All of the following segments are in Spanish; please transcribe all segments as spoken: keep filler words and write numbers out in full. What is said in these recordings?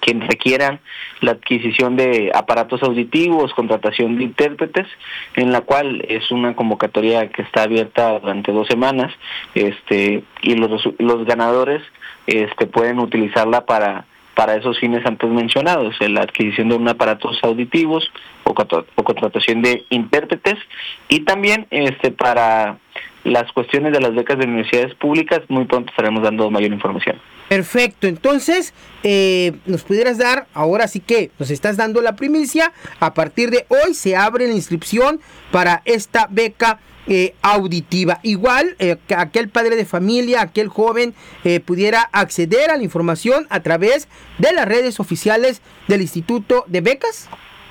que requieran la adquisición de aparatos auditivos, contratación de intérpretes, en la cual es una convocatoria que está abierta durante dos semanas, este y los los ganadores este pueden utilizarla para para esos fines antes mencionados, la adquisición de un aparatos auditivos o, o contratación de intérpretes, y también este para las cuestiones de las becas de universidades públicas. Muy pronto estaremos dando mayor información. Perfecto, entonces eh, nos pudieras dar, ahora sí que nos estás dando la primicia, a partir de hoy se abre la inscripción para esta beca eh, auditiva. Igual eh, que aquel padre de familia, aquel joven eh, pudiera acceder a la información a través de las redes oficiales del Instituto de Becas.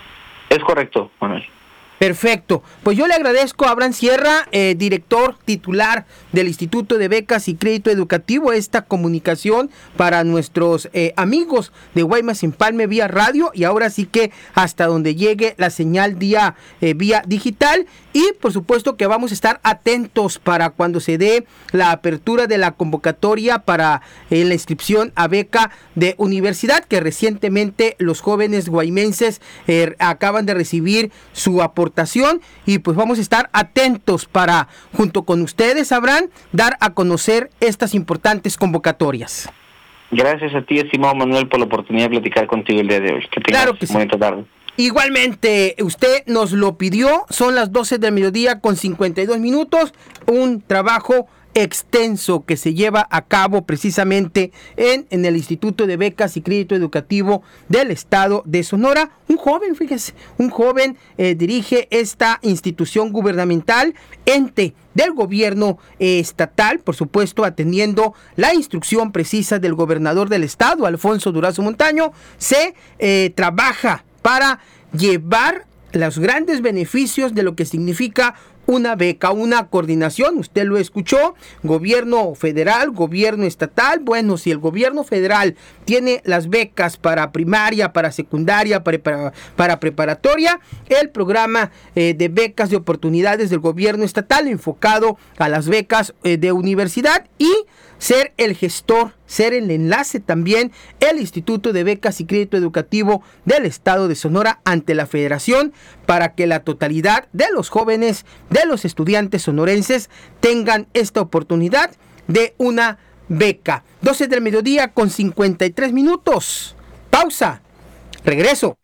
Es correcto, Manuel. Perfecto, pues yo le agradezco a Abraham Sierra, eh, director titular del Instituto de Becas y Crédito Educativo, esta comunicación para nuestros eh, amigos de Guaymas Empalme vía radio, y ahora sí que hasta donde llegue la señal día, eh, vía digital, y por supuesto que vamos a estar atentos para cuando se dé la apertura de la convocatoria para eh, la inscripción a beca de universidad, que recientemente los jóvenes guaymenses eh, acaban de recibir su aportación, y pues vamos a estar atentos para, junto con ustedes, Abraham, dar a conocer estas importantes convocatorias. Gracias a ti, estimado Manuel, por la oportunidad de platicar contigo el día de hoy. Que tengas claro que sí. Buena tarde. Igualmente, usted nos lo pidió, son las doce del mediodía con cincuenta y dos minutos, un trabajo extenso que se lleva a cabo precisamente en, en el Instituto de Becas y Crédito Educativo del Estado de Sonora. Un joven, fíjese, un joven eh, dirige esta institución gubernamental, ente del gobierno eh, estatal, por supuesto atendiendo la instrucción precisa del gobernador del estado, Alfonso Durazo Montaño. Se eh, trabaja para llevar los grandes beneficios de lo que significa una beca, una coordinación. Usted lo escuchó, gobierno federal, gobierno estatal. Bueno, si el gobierno federal tiene las becas para primaria, para secundaria, para, para, para preparatoria, el programa eh, de becas de oportunidades del gobierno estatal enfocado a las becas eh, de universidad, y ser el gestor, ser el enlace también, el Instituto de Becas y Crédito Educativo del Estado de Sonora ante la Federación, para que la totalidad de los jóvenes, de los estudiantes sonorenses, tengan esta oportunidad de una beca. doce del mediodía con cincuenta y tres minutos. Pausa. Regreso.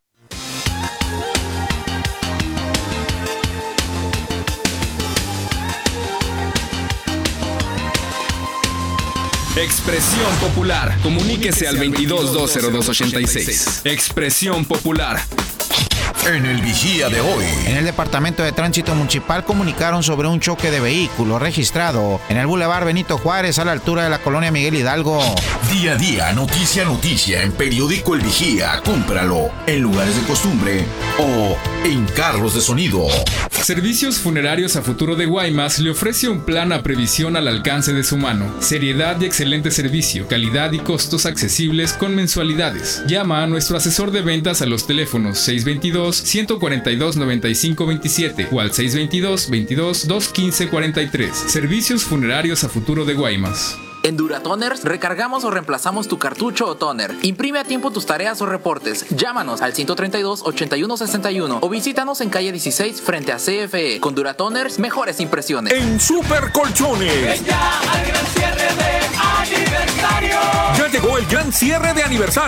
Expresión Popular. Comuníquese al veintidós dos cero dos ochenta y seis. Expresión Popular. En el Vigía de hoy. En el Departamento de Tránsito Municipal comunicaron sobre un choque de vehículo registrado en el Boulevard Benito Juárez a la altura de la colonia Miguel Hidalgo. Día a día, noticia a noticia en Periódico El Vigía. Cómpralo en lugares de costumbre o en carros de sonido. Servicios Funerarios a Futuro de Guaymas le ofrece un plan a previsión al alcance de su mano. Seriedad y excelente servicio, calidad y costos accesibles con mensualidades. Llama a nuestro asesor de ventas a los teléfonos seis veintidós, ciento cuarenta y dos, noventa y cinco veintisiete o al seis veintidós, veintidós, doscientos quince cuarenta y tres. Servicios Funerarios a Futuro de Guaymas. En Duratoners recargamos o reemplazamos tu cartucho o toner. Imprime a tiempo tus tareas o reportes. Llámanos al ciento treinta y dos, ochenta y uno sesenta y uno o visítanos en calle dieciséis frente a C F E. Con Duratoners, mejores impresiones. En Super Colchones. Ven ya al gran cierre de aniversario. Ya llegó el gran cierre de aniversario